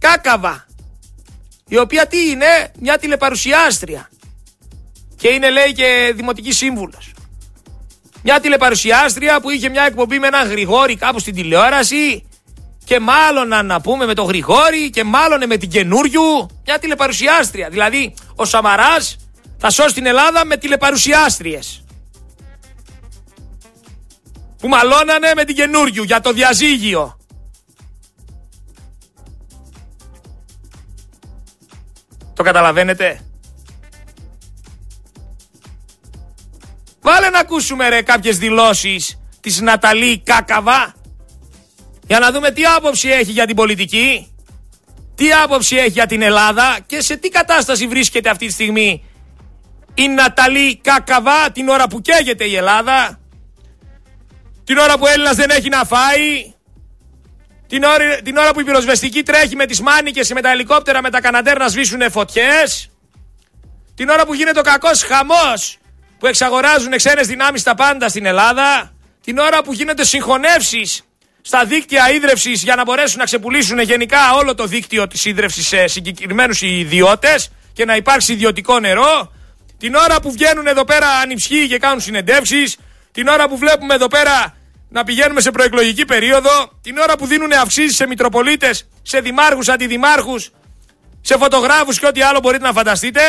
Κάκαβα, η οποία τι είναι? Μια τηλεπαρουσιάστρια. Και είναι, λέει, και δημοτική σύμβουλος. Μια τηλεπαρουσιάστρια που είχε μια εκπομπή με έναν Γρηγόρη κάπου στην τηλεόραση. Και μάλλον να πούμε με τον Γρηγόρη και μάλλον με την καινούριου. Μια τηλεπαρουσιάστρια. Δηλαδή ο Σαμαράς θα σώσει την Ελλάδα με τηλεπαρουσιάστριες που μαλώνανε με την καινούριου για το διαζύγιο. Το καταλαβαίνετε? Βάλε να ακούσουμε, ρε, κάποιες δηλώσεις της Ναταλή Κάκαβα για να δούμε τι άποψη έχει για την πολιτική, τι άποψη έχει για την Ελλάδα και σε τι κατάσταση βρίσκεται αυτή τη στιγμή η Ναταλή Κάκαβα την ώρα που καίγεται η Ελλάδα, την ώρα που ο Έλληνας δεν έχει να φάει, την ώρα που η πυροσβεστική τρέχει με τις μάνικες, με τα ελικόπτερα, με τα καναντέρ να σβήσουν φωτιές, την ώρα που γίνεται ο κακός χαμός που εξαγοράζουν ξένες δυνάμεις τα πάντα στην Ελλάδα, την ώρα που γίνονται συγχωνεύσεις στα δίκτυα ίδρευσης για να μπορέσουν να ξεπουλήσουν γενικά όλο το δίκτυο της ίδρευσης σε συγκεκριμένους ιδιώτες και να υπάρξει ιδιωτικό νερό, την ώρα που βγαίνουν εδώ πέρα ανιψιοί και κάνουν συνεντεύξεις, την ώρα που βλέπουμε εδώ πέρα να πηγαίνουμε σε προεκλογική περίοδο, την ώρα που δίνουν αυξήσεις σε μητροπολίτες, σε δημάρχους, αντιδημάρχους, σε φωτογράφους και ό,τι άλλο μπορείτε να φανταστείτε,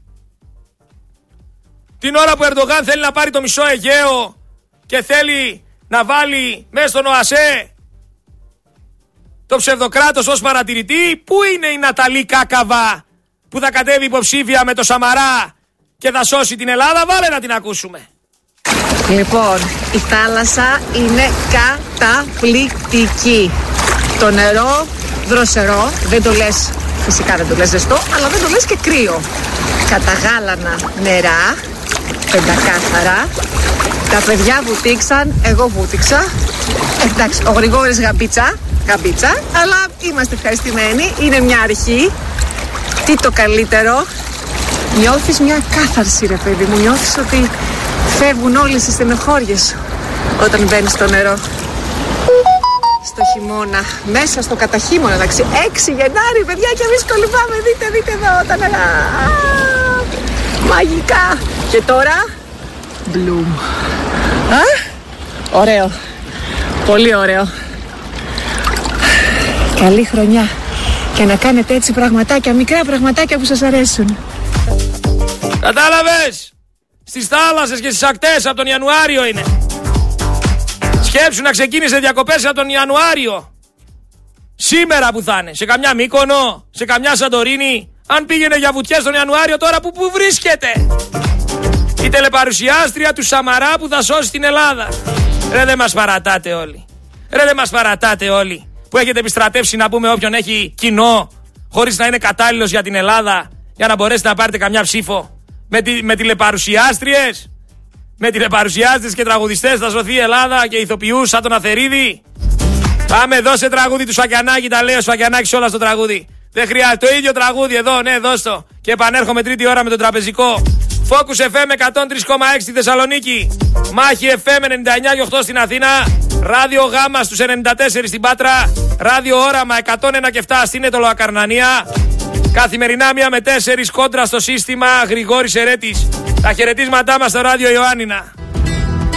την ώρα που ο Ερντογάν θέλει να πάρει το μισό Αιγαίο και θέλει να βάλει μέσα στον ΟΑΣΕ το ψευδοκράτος ως παρατηρητή, πού είναι η Ναταλή Κάκαβα που θα κατέβει υποψήφια με το Σαμαρά και θα σώσει την Ελλάδα? Βάλε να την ακούσουμε. Λοιπόν, η θάλασσα είναι καταπληκτική. Το νερό δροσερό, δεν το λες, φυσικά δεν το λες ζεστό, αλλά δεν το λες και κρύο. Καταγάλανα νερά, πεντακάθαρα. Τα παιδιά βουτήξαν, εγώ βούτηξα. Εντάξει, ο Γρηγόρης γαμπίτσα, αλλά είμαστε ευχαριστημένοι, είναι μια αρχή. Τι το καλύτερο, νιώθεις μια κάθαρση, ρε παιδί μου, νιώθεις ότι φεύγουν όλες οι στενοχώριες σου όταν μπαίνεις στο νερό. Στο χειμώνα, μέσα στο καταχείμωνα, εντάξει, 6 Γενάρη, παιδιά, και εμείς κολυμπάμε, δείτε εδώ τα νερά. Μαγικά. Και τώρα, μπλουμ. Ωραίο, πολύ ωραίο. Καλή χρονιά και να κάνετε έτσι πραγματάκια, μικρά πραγματάκια που σας αρέσουν. Κατάλαβες? Στις θάλασσες και στις ακτές από τον Ιανουάριο είναι. Σκέψου να ξεκίνησε διακοπές από τον Ιανουάριο. Σήμερα που θα είναι, σε καμιά Μύκονο, σε καμιά Σαντορίνη. Αν πήγαινε για βουτιές τον Ιανουάριο, τώρα που βρίσκεται? Η τηλεπαρουσιάστρια του Σαμαρά που θα σώσει την Ελλάδα. Ρε, δεν μας παρατάτε όλοι. Που έχετε επιστρατεύσει να πούμε όποιον έχει κοινό, χωρίς να είναι κατάλληλος για την Ελλάδα, για να μπορέσετε να πάρετε καμιά ψήφο. Με τηλεπαρουσιάστριες. Με τηλεπαρουσιάστριες και τραγουδιστές θα σωθεί η Ελλάδα και ηθοποιούς σαν τον Αθερίδη. Πάμε, δώσε τραγούδι του Σφακιανάκη, τα λέει ο Σφακιανάκης όλα στο τραγούδι. Δεν χρειάζεται, το ίδιο τραγούδι εδώ, ναι, δώσ' το. Και επανέρχομαι τρίτη ώρα με τον τραπεζικό. Focus FM 103,6 στη Θεσσαλονίκη. Μάχη FM 99,8 στην Αθήνα. Ράδιο Γάμα στους 94 στην Πάτρα. Ράδιο Όραμα 101 και 7 στην Αιτωλοακαρνανία. Καθημερινά 1 με 4 κόντρα στο σύστημα. Γρηγόρης Ερέτης. Τα χαιρετίσματά μας στο Ράδιο Ιωάννινα.